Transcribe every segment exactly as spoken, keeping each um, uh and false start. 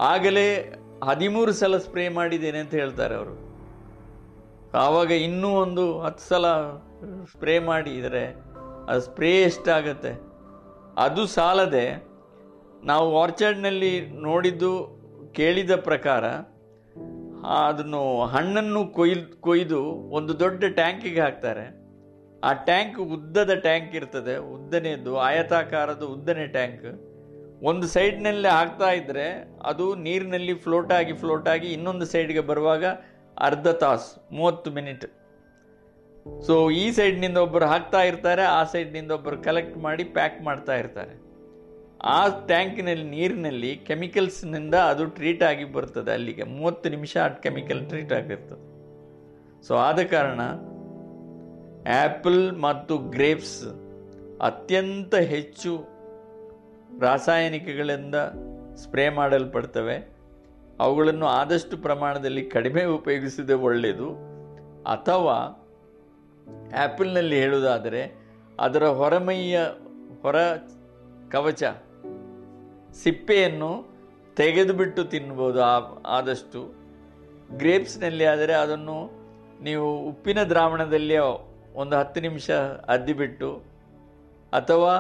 ಆಗಲೇ ಹದಿಮೂರು ಸಲ ಸ್ಪ್ರೇ ಮಾಡಿದ್ದೇನೆ ಅಂತ ಹೇಳ್ತಾರೆ ಅವರು. ಆವಾಗ ಇನ್ನೂ ಒಂದು ಹತ್ತು ಸಲ ಸ್ಪ್ರೇ ಮಾಡಿದರೆ ಅದು ಸ್ಪ್ರೇ ಎಷ್ಟಾಗತ್ತೆ? ಅದು ಸಾಲದೆ ನಾವು ಆರ್ಚರ್ಡ್ನಲ್ಲಿ ನೋಡಿದ್ದು ಕೇಳಿದ ಪ್ರಕಾರ ಅದನ್ನು ಹಣ್ಣನ್ನು ಕೊಯ್ದು ಕೊಯ್ದು ಒಂದು ದೊಡ್ಡ ಟ್ಯಾಂಕಿಗೆ ಹಾಕ್ತಾರೆ. ಆ ಟ್ಯಾಂಕ್ ಉದ್ದದ ಟ್ಯಾಂಕ್ ಇರ್ತದೆ, ಉದ್ದನೆಯದ್ದು ಆಯತಾಕಾರದ ಉದ್ದನೆ ಟ್ಯಾಂಕ್. ಒಂದು ಸೈಡ್ನಲ್ಲಿ ಹಾಕ್ತಾ ಇದ್ದರೆ ಅದು ನೀರಿನಲ್ಲಿ ಫ್ಲೋಟ್ ಆಗಿ ಫ್ಲೋಟ್ ಆಗಿ ಇನ್ನೊಂದು ಸೈಡ್ಗೆ ಬರುವಾಗ ಅರ್ಧ ತಾಸು ಮೂವತ್ತು ಮಿನಿಟ್. ಸೊ ಈ ಸೈಡ್ನಿಂದ ಒಬ್ಬರು ಹಾಕ್ತಾ ಇರ್ತಾರೆ, ಆ ಸೈಡ್ನಿಂದ ಒಬ್ಬರು ಕಲೆಕ್ಟ್ ಮಾಡಿ ಪ್ಯಾಕ್ ಮಾಡ್ತಾ ಇರ್ತಾರೆ. ಆ ಟ್ಯಾಂಕಿನಲ್ಲಿ ನೀರಿನಲ್ಲಿ ಕೆಮಿಕಲ್ಸ್ನಿಂದ ಅದು ಟ್ರೀಟ್ ಆಗಿ ಬರ್ತದೆ. ಅಲ್ಲಿಗೆ ಮೂವತ್ತು ನಿಮಿಷ ಆ ಕೆಮಿಕಲ್ ಟ್ರೀಟ್ ಆಗಿರ್ತದೆ. ಸೊ ಆದ ಕಾರಣ ಆ್ಯಪಲ್ ಮತ್ತು ಗ್ರೇಪ್ಸ್ ಅತ್ಯಂತ ಹೆಚ್ಚು ರಾಸಾಯನಿಕಗಳಿಂದ ಸ್ಪ್ರೇ ಮಾಡಲ್ಪಡ್ತವೆ. ಅವುಗಳನ್ನು ಆದಷ್ಟು ಪ್ರಮಾಣದಲ್ಲಿ ಕಡಿಮೆ ಉಪಯೋಗಿಸಿದರೆ ಒಳ್ಳೆಯದು. ಅಥವಾ ಆ್ಯಪಲ್ನಲ್ಲಿ ಹೇಳುವುದಾದರೆ ಅದರ ಹೊರಮೈಯ ಹೊರ ಕವಚ ಸಿಪ್ಪೆಯನ್ನು ತೆಗೆದುಬಿಟ್ಟು ತಿನ್ಬೋದು ಆದಷ್ಟು. ಗ್ರೇಪ್ಸ್ನಲ್ಲಿ ಆದರೆ ಅದನ್ನು ನೀವು ಉಪ್ಪಿನ ದ್ರಾವಣದಲ್ಲಿ ಒಂದು ಹತ್ತು ನಿಮಿಷ ಅದ್ದಿಬಿಟ್ಟು ಅಥವಾ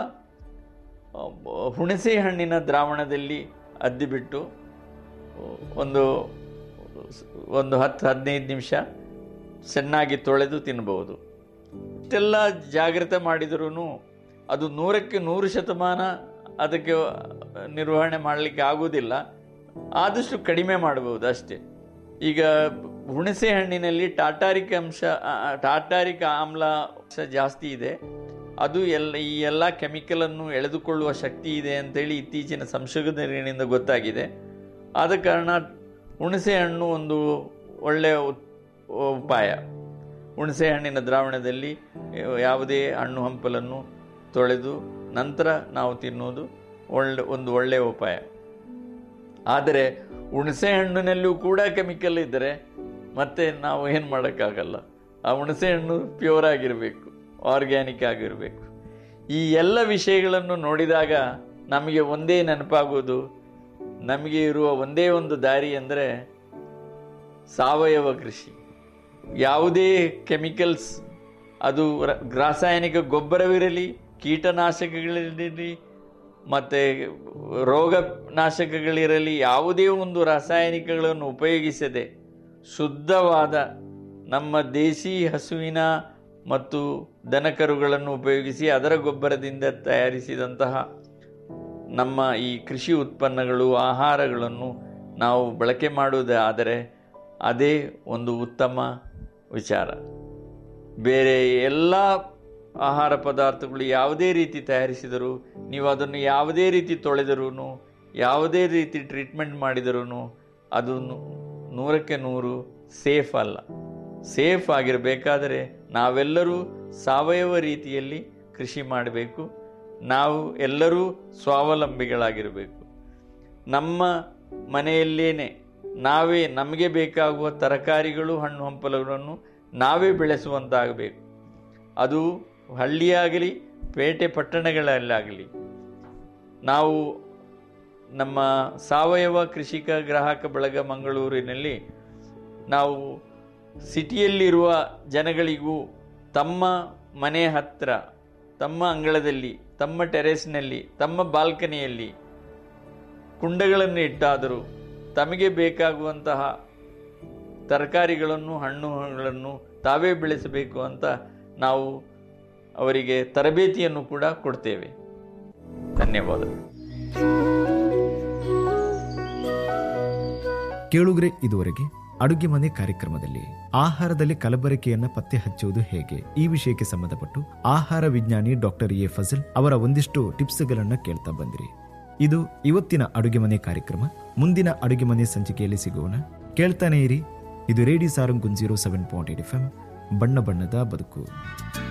ಹುಣಸೆ ಹಣ್ಣಿನ ದ್ರಾವಣದಲ್ಲಿ ಅದ್ದಿಬಿಟ್ಟು ಒಂದು ಒಂದು ಹತ್ತು ಹದಿನೈದು ನಿಮಿಷ ಚೆನ್ನಾಗಿ ತೊಳೆದು ತಿನ್ಬೋದು. ಇಷ್ಟೆಲ್ಲ ಜಾಗ್ರತೆ ಮಾಡಿದರೂ ಅದು ನೂರಕ್ಕೆ ನೂರು ಶತಮಾನ ಅದಕ್ಕೆ ನಿರ್ವಹಣೆ ಮಾಡಲಿಕ್ಕೆ ಆಗುವುದಿಲ್ಲ. ಆದಷ್ಟು ಕಡಿಮೆ ಮಾಡಬಹುದು ಅಷ್ಟೇ. ಈಗ ಹುಣಸೆ ಹಣ್ಣಿನಲ್ಲಿ ಟಾಟಾರಿಕ್ ಅಂಶ ಟಾಟಾರಿಕ್ ಆಮ್ಲ ಅಂಶ ಜಾಸ್ತಿ ಇದೆ. ಅದು ಎಲ್ಲ ಈ ಎಲ್ಲ ಕೆಮಿಕಲನ್ನು ಎಳೆದುಕೊಳ್ಳುವ ಶಕ್ತಿ ಇದೆ ಅಂತೇಳಿ ಇತ್ತೀಚಿನ ಸಂಶೋಧನೆಗಳಿಂದ ಗೊತ್ತಾಗಿದೆ. ಆದ ಕಾರಣ ಹುಣಸೆ ಹಣ್ಣು ಒಂದು ಒಳ್ಳೆಯ ಉಪಾಯ. ಹುಣಸೆ ಹಣ್ಣಿನ ದ್ರಾವಣದಲ್ಲಿ ಯಾವುದೇ ಹಣ್ಣು ಹಂಪಲನ್ನು ತೊಳೆದು ನಂತರ ನಾವು ತಿನ್ನುವುದು ಒಳ್ಳೆ ಒಂದು ಒಳ್ಳೆಯ ಉಪಾಯ. ಆದರೆ ಹುಣಸೆ ಹಣ್ಣಿನಲ್ಲೂ ಕೂಡ ಕೆಮಿಕಲ್ ಇದ್ದರೆ ಮತ್ತೆ ನಾವು ಏನು ಮಾಡೋಕ್ಕಾಗಲ್ಲ. ಆ ಹುಣಸೆ ಹಣ್ಣು ಪ್ಯೂರ್ ಆಗಿರಬೇಕು, ಆರ್ಗ್ಯಾನಿಕ್ ಆಗಿರಬೇಕು. ಈ ಎಲ್ಲ ವಿಷಯಗಳನ್ನು ನೋಡಿದಾಗ ನಮಗೆ ಒಂದೇ ನೆನಪಾಗುವುದು, ನಮಗೆ ಇರುವ ಒಂದೇ ಒಂದು ದಾರಿ ಅಂದರೆ ಸಾವಯವ ಕೃಷಿ. ಯಾವುದೇ ಕೆಮಿಕಲ್ಸ್, ಅದು ರಾಸಾಯನಿಕ ಗೊಬ್ಬರವಿರಲಿ, ಕೀಟನಾಶಕಗಳಿರಲಿ, ಮತ್ತು ರೋಗನಾಶಕಗಳಿರಲಿ, ಯಾವುದೇ ಒಂದು ರಾಸಾಯನಿಕಗಳನ್ನು ಉಪಯೋಗಿಸದೆ ಶುದ್ಧವಾದ ನಮ್ಮ ದೇಶಿ ಹಸುವಿನ ಮತ್ತು ದನಕರುಗಳನ್ನು ಉಪಯೋಗಿಸಿ ಅದರ ಗೊಬ್ಬರದಿಂದ ತಯಾರಿಸಿದಂತಹ ನಮ್ಮ ಈ ಕೃಷಿ ಉತ್ಪನ್ನಗಳು, ಆಹಾರಗಳನ್ನು ನಾವು ಬಳಕೆ ಮಾಡುವುದಾದರೆ ಅದೇ ಒಂದು ಉತ್ತಮ ವಿಚಾರ. ಬೇರೆ ಎಲ್ಲ ಆಹಾರ ಪದಾರ್ಥಗಳು ಯಾವುದೇ ರೀತಿ ತಯಾರಿಸಿದರೂ, ನೀವು ಅದನ್ನು ಯಾವುದೇ ರೀತಿ ತೊಳೆದರೂ, ಯಾವುದೇ ರೀತಿ ಟ್ರೀಟ್ಮೆಂಟ್ ಮಾಡಿದರೂ ಅದು ನೂರಕ್ಕೆ ನೂರು ಸೇಫ್ ಅಲ್ಲ. ಸೇಫ್ ಆಗಿರಬೇಕಾದರೆ ನಾವೆಲ್ಲರೂ ಸಾವಯವ ರೀತಿಯಲ್ಲಿ ಕೃಷಿ ಮಾಡಬೇಕು. ನಾವು ಎಲ್ಲರೂ ಸ್ವಾವಲಂಬಿಗಳಾಗಿರಬೇಕು. ನಮ್ಮ ಮನೆಯಲ್ಲೇನೆ ನಾವೇ ನಮಗೆ ಬೇಕಾಗುವ ತರಕಾರಿಗಳು, ಹಣ್ಣು ಹಂಪಲುಗಳನ್ನು ನಾವೇ ಬೆಳೆಸುವಂತಾಗಬೇಕು. ಅದು ಹಳ್ಳಿಯಾಗಲಿ ಪೇಟೆ ಪಟ್ಟಣಗಳಲ್ಲಾಗಲಿ. ನಾವು ನಮ್ಮ ಸಾವಯವ ಕೃಷಿಕ ಗ್ರಾಹಕ ಬಳಗ ಮಂಗಳೂರಿನಲ್ಲಿ ನಾವು ಸಿಟಿಯಲ್ಲಿರುವ ಜನಗಳಿಗೂ ತಮ್ಮ ಮನೆ ಹತ್ತಿರ, ತಮ್ಮ ಅಂಗಳದಲ್ಲಿ, ತಮ್ಮ ಟೆರೆಸ್ನಲ್ಲಿ, ತಮ್ಮ ಬಾಲ್ಕನಿಯಲ್ಲಿ ಕುಂಡಗಳನ್ನು ಇಟ್ಟಾದರೂ ತಮಗೆ ಬೇಕಾಗುವಂತಹ ತರಕಾರಿಗಳನ್ನು, ಹಣ್ಣುಗಳನ್ನು ತಾವೇ ಬೆಳೆಸಬೇಕು ಅಂತ ನಾವು ಅವರಿಗೆ ತರಬೇತಿಯನ್ನು ಕೂಡ ಕೊಡ್ತೇವೆ. ಧನ್ಯವಾದಗಳು. ಕೇಳುಗರೆ, ಇದುವರೆಗೆ ಅಡುಗೆ ಮನೆ ಕಾರ್ಯಕ್ರಮದಲ್ಲಿ ಆಹಾರದಲ್ಲಿ ಕಲಬೆರಕೆಯನ್ನ ಪತ್ತೆ ಹಚ್ಚುವುದು ಹೇಗೆ ಈ ವಿಷಯಕ್ಕೆ ಸಂಬಂಧಪಟ್ಟು ಆಹಾರ ವಿಜ್ಞಾನಿ ಡಾಕ್ಟರ್ ಎ ಫಜಲ್ ಅವರ ಒಂದಿಷ್ಟು ಟಿಪ್ಸ್ ಗಳನ್ನ ಕೇಳ್ತಾ ಬಂದ್ರಿ. ಇದು ಇವತ್ತಿನ ಅಡುಗೆ ಮನೆ ಕಾರ್ಯಕ್ರಮ. ಮುಂದಿನ ಅಡುಗೆ ಮನೆ ಸಂಚಿಕೆಯಲ್ಲಿ ಸಿಗೋಣ. ಕೇಳ್ತಾನೆ ಇರಿ. ಇದು radio Sarang zero seven point eight F M, ಬಣ್ಣ ಬಣ್ಣದ ಬದುಕು.